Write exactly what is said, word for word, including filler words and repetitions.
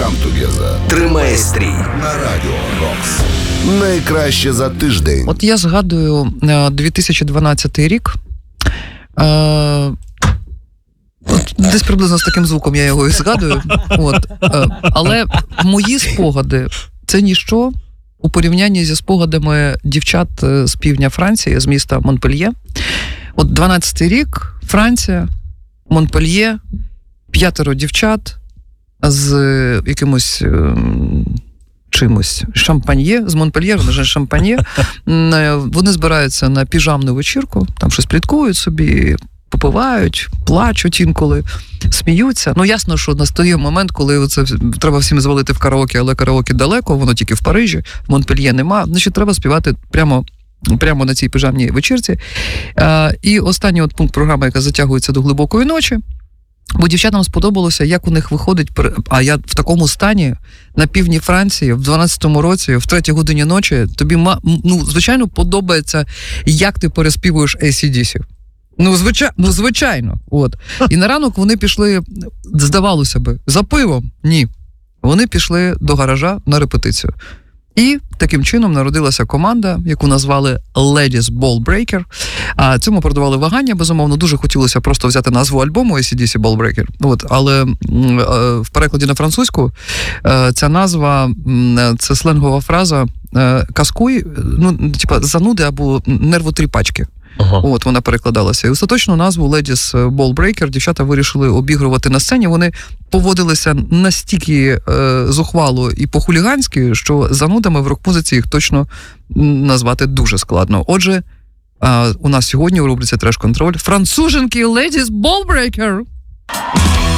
Come Together. Тримає стрій. На Радіо Рокс. Найкраще за тиждень. От я згадую дві тисячі дванадцятий рік. Е, от, десь приблизно з таким звуком я його і згадую. От, е, але мої спогади – це ніщо у порівнянні зі спогадами дівчат з півдня Франції, з міста Монпельє. От дванадцятий рік, Франція, Монпельє, п'ятеро дівчат з якимось е, чимось. Шампаньє, з Монпельє, вони ж шампаньє. Вони збираються на піжамну вечірку, там щось пліткують собі, попивають, плачуть інколи, сміються. Ну, ясно, що настає момент, коли це треба всім звалити в караоке, але караоке далеко, воно тільки в Парижі, в Монпельє нема. Значить, треба співати прямо прямо на цій піжамній вечірці. І останній от пункт програми, яка затягується до глибокої ночі, бо дівчатам сподобалося, як у них виходить, а я в такому стані на півдні Франції в дванадцятому році, в третій годині ночі, тобі, ну, звичайно, подобається, як ти переспівуєш ей сі ді сі. Ну, звичайно, ну, звичайно. От. І на ранок вони пішли, здавалося би, за пивом. Ні. Вони пішли до гаража на репетицію. І таким чином народилася команда, яку назвали Ladies Ball Breaker. А цьому продавали вагання, безумовно. Дуже хотілося просто взяти назву альбому ей сі ді сі Ball Breaker. От, але в перекладі на французьку ця назва, це сленгова фраза «каскуй», ну, типа зануди або нервотріпачки. Ага. От вона перекладалася. І остаточну назву Ladies Ball Breaker дівчата вирішили обігрувати на сцені. Вони поводилися настільки е, зухвало і по-хуліганськи, що занудами в рок-музиці їх точно назвати дуже складно. Отже, е, у нас сьогодні у рубриці «Треш-контроль» француженки Ladies Ball Breaker.